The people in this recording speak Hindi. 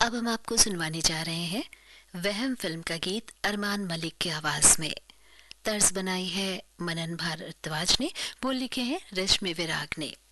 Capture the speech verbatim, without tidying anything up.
अब हम आपको सुनवाने जा रहे हैं वहम फिल्म का गीत अरमान मलिक की आवाज में। तर्ज बनाई है मनन भारद्वाज ने, बोल लिखे हैं रश्मि विराग ने।